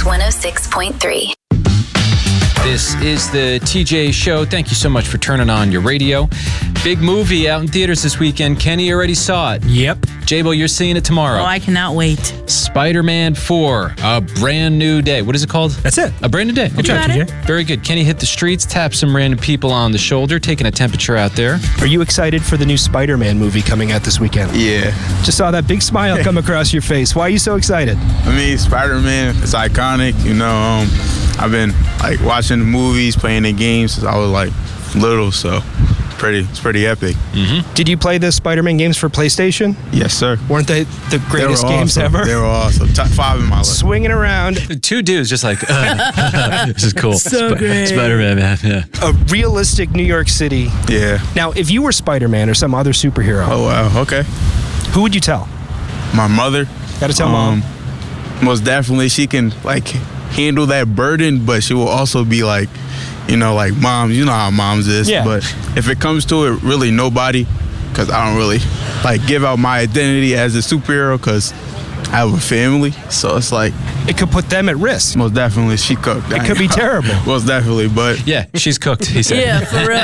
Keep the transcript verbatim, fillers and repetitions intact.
one oh six point three. This is the T J Show. Thank you so much for turning on your radio. Big movie out in theaters this weekend. Kenny already saw it. Yep. J-Bo, you're seeing it tomorrow. Oh, I cannot wait. Spider-Man four, A Brand New Day. What is it called? That's it. A Brand New Day. Good job, T J. Very good. Kenny hit the streets, tapped some random people on the shoulder, taking a temperature out there. Are you excited for the new Spider-Man movie coming out this weekend? Yeah. Just saw that big smile come across your face. Why are you so excited? I mean, Spider-Man, it's iconic. You know, um, I've been like watching the movies, playing the games since I was like little, so pretty, it's pretty epic. Mm-hmm. Did you play the Spider-Man games for PlayStation? Yes, sir. Weren't they the greatest they games awesome. ever? They were awesome. Top five in my life. Swinging around. Two dudes just like, uh, this is cool. So Sp- great. Spider-Man, man. Yeah. A realistic New York City. Yeah. Now, if you were Spider-Man or some other superhero, Oh, wow. Okay. who would you tell? My mother. Gotta tell um, mom. Most definitely, she can like handle that burden, but she will also be like, you know, like moms. You know how moms is. Yeah. But if it comes to it, really nobody, because I don't really like give out my identity as a superhero because I have a family. So it's like It could put them at risk. most definitely she cooked. It could be terrible. Most definitely, but Yeah, she's cooked, he said. Yeah, for real.